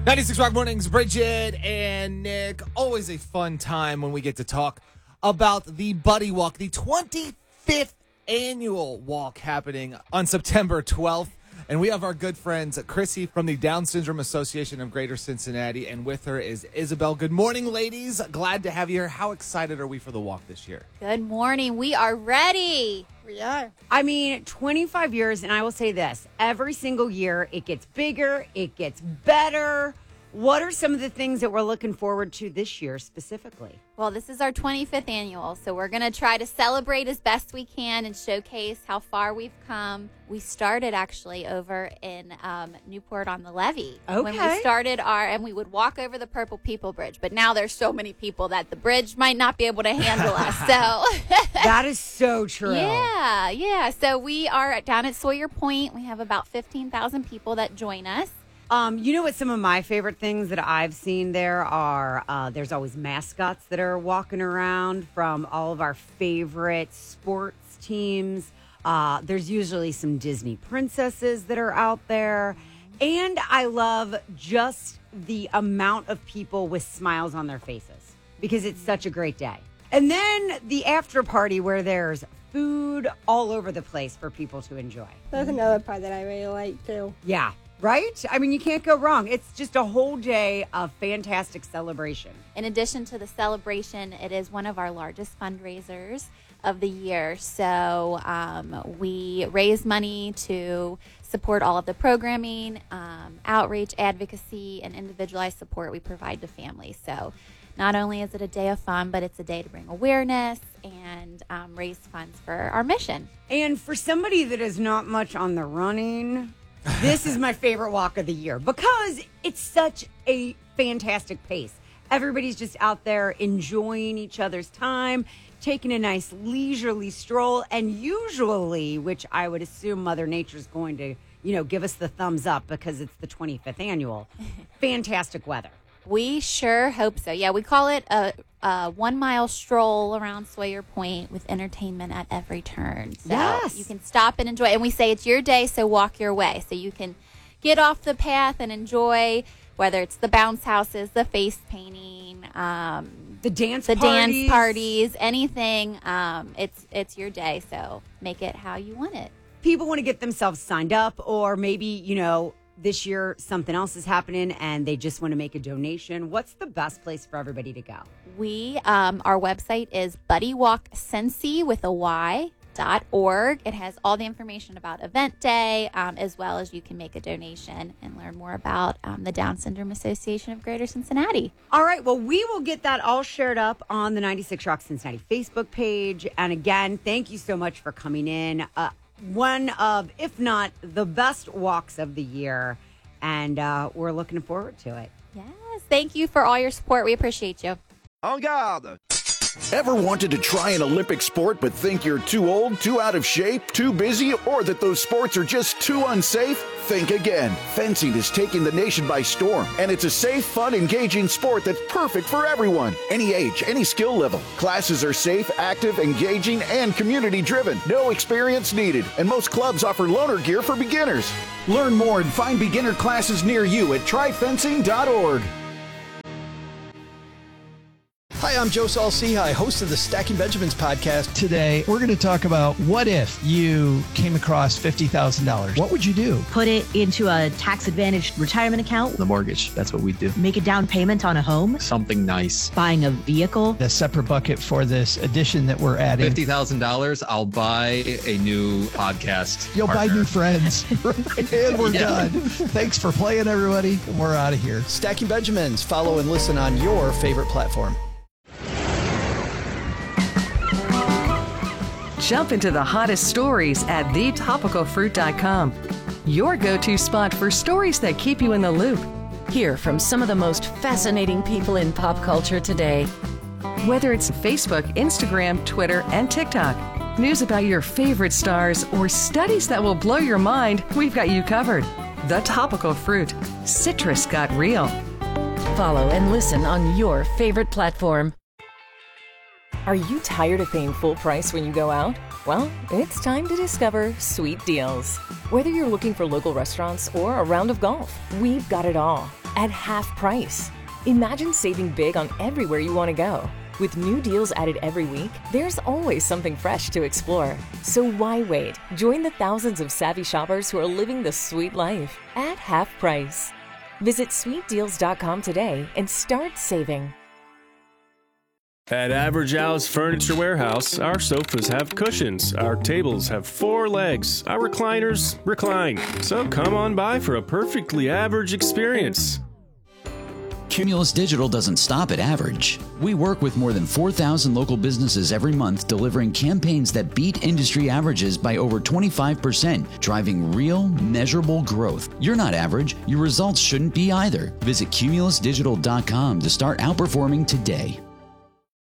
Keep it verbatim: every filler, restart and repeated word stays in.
ninety-six Rock Mornings, Bridget and Nick. Always a fun time when we get to talk about the Buddy Walk, the twenty-fifth annual walk happening on September twelfth. And we have our good friends, Chrissy from the Down Syndrome Association of Greater Cincinnati, and with her is Isabel. Good morning, ladies. Glad to have you here. How excited are we for the walk this year? Good morning. We are ready. We are. I mean, twenty-five years, and I will say this, every single year it gets bigger, it gets better. What are some of the things that we're looking forward to this year specifically? Well, this is our twenty-fifth annual, so we're going to try to celebrate as best we can and showcase how far we've come. We started actually over in um, Newport on the Levee. Okay. When we started our, and we would walk over the Purple People Bridge, but now there's so many people that the bridge might not be able to handle us. So that is so true. Yeah, yeah. So we are down at Sawyer Point. We have about fifteen thousand people that join us. Um, you know what some of my favorite things that I've seen there are, uh, there's always mascots that are walking around from all of our favorite sports teams. Uh, there's usually some Disney princesses that are out there. And I love just the amount of people with smiles on their faces because it's such a great day. And then the after party where there's food all over the place for people to enjoy. That's another part that I really like, too. Yeah. Right? I mean, you can't go wrong. It's just a whole day of fantastic celebration. In addition to the celebration, it is one of our largest fundraisers of the year. So um, we raise money to support all of the programming, um, outreach, advocacy, and individualized support we provide to families. So not only is it a day of fun, but it's a day to bring awareness and um, raise funds for our mission. And for somebody that is not much on the running, this is my favorite walk of the year because it's such a fantastic pace. Everybody's just out there enjoying each other's time, taking a nice leisurely stroll, and usually, which I would assume Mother Nature's going to, you know, give us the thumbs up because it's the twenty-fifth annual, fantastic weather. We sure hope so. Yeah, we call it a, a one-mile stroll around Sawyer Point with entertainment at every turn. So yes. You can stop and enjoy. And we say it's your day, so walk your way. So you can get off the path and enjoy, whether it's the bounce houses, the face painting, um, the dance the parties. dance parties, anything. Um, it's it's your day, so make it how you want it. People want to get themselves signed up, or maybe, you know, this year something else is happening and they just want to make a donation. What's the best place for everybody to go? We, um, our website is buddy walk cincy with a Y dot org. It has all the information about event day, um, as well as you can make a donation and learn more about um, the Down Syndrome Association of Greater Cincinnati. All right. Well, we will get that all shared up on the ninety-six Rock Cincinnati Facebook page. And again, thank you so much for coming in. Uh, One of, if not the best walks of the year, and uh, we're looking forward to it. Yes, thank you for all your support. We appreciate you. En garde! Ever wanted to try an Olympic sport but think you're too old, too out of shape, too busy, or that those sports are just too unsafe? Think again. Fencing is taking the nation by storm, and it's a safe, fun, engaging sport that's perfect for everyone. Any age, any skill level. Classes are safe, active, engaging, and community-driven. No experience needed, and most clubs offer loaner gear for beginners. Learn more and find beginner classes near you at try fencing dot org. Hi, I'm Joe Saul-Sehy, host of the Stacking Benjamins podcast. Today, we're going to talk about what if you came across fifty thousand dollars? What would you do? Put it into a tax-advantaged retirement account. The mortgage, that's what we do. Make a down payment on a home. Something nice. Buying a vehicle. A separate bucket for this addition that we're adding. fifty thousand dollars, I'll buy a new podcast You'll partner. buy new friends. And we're Yeah. done. Thanks for playing, everybody. We're out of here. Stacking Benjamins. Follow and listen on your favorite platform. Jump into the hottest stories at the topical fruit dot com. Your go-to spot for stories that keep you in the loop. Hear from some of the most fascinating people in pop culture today. Whether it's Facebook, Instagram, Twitter, and TikTok, news about your favorite stars, or studies that will blow your mind, we've got you covered. The Topical Fruit. Citrus got real. Follow and listen on your favorite platform. Are you tired of paying full price when you go out? Well, it's time to discover Sweet Deals. Whether you're looking for local restaurants or a round of golf, we've got it all. at half price. Imagine saving big on everywhere you want to go. With new deals added every week, there's always something fresh to explore. So why wait? Join the thousands of savvy shoppers who are living the sweet life at half price. Visit sweet deals dot com today and start saving. At Average Al's Furniture Warehouse, our sofas have cushions, our tables have four legs, our recliners recline. So come on by for a perfectly average experience. Cumulus Digital doesn't stop at average. We work with more than four thousand local businesses every month, delivering campaigns that beat industry averages by over twenty-five percent, driving real, measurable growth. You're not average. Your results shouldn't be either. Visit cumulus digital dot com to start outperforming today.